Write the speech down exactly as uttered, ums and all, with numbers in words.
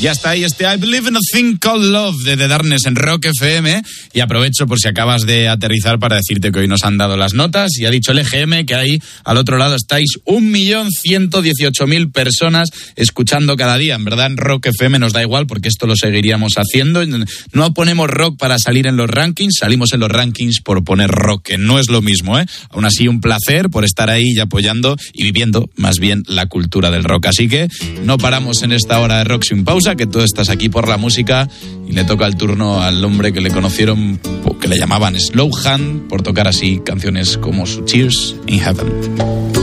Ya está ahí este I Believe in a Thing Called Love de The Darkness en Rock F M. Y aprovecho por si acabas de aterrizar para decirte que hoy nos han dado las notas y ha dicho el E G M que ahí al otro lado estáis un millón ciento dieciocho mil personas escuchando cada día. En verdad en Rock F M nos da igual porque esto lo seguiríamos haciendo. No ponemos rock para salir en los rankings, salimos en los rankings por poner rock, que no es lo mismo, ¿eh? Aún así un placer por estar ahí y apoyando y viviendo más bien la cultura del rock. Así que no paramos en esta hora de Rock Sin Pausa, que tú estás aquí por la música y le toca el turno al hombre que le conocieron, que le llamaban Slow Hand, por tocar así canciones como su Tears in Heaven.